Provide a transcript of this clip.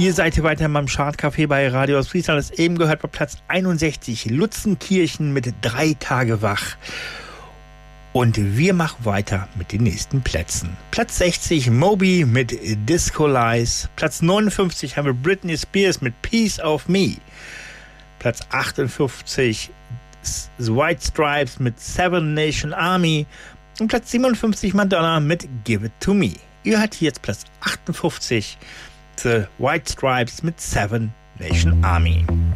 Ihr seid hier weiter beim Chartcafé bei Radio aus Friesland. Das eben gehört bei Platz 61 Lutzenkirchen mit 3 Tage wach. Und wir machen weiter mit den nächsten Plätzen. Platz 60 Moby mit Disco Lies. Platz 59 haben wir Britney Spears mit Piece of Me. Platz 58 The White Stripes mit Seven Nation Army. Und Platz 57 Madonna mit Give It To Me. Ihr hört hier jetzt Platz 58 The White Stripes mit Seven Nation Army.